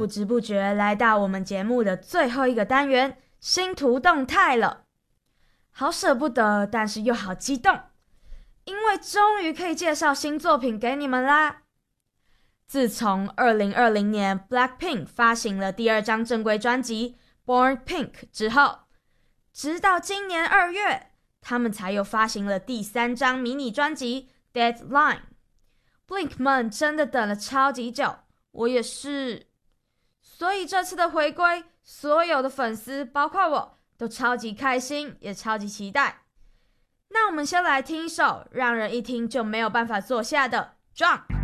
知不觉来到我们节目的最后一个单元——星途动态了。好舍不得，但是又好激动，因为终于可以介绍新作品给你们啦。自从2020年 Blackpink 发行了第2张正规专辑 Born Pink 之后，直到今年2月，他们才又发行了第3张迷你专辑 Deadline。Blink 们真的等了超级久，我也是。所以这次的回归，所有的粉丝包括我都超级开心，也超级期待。那我们先来听一首让人一听就没有办法坐下的 Jump。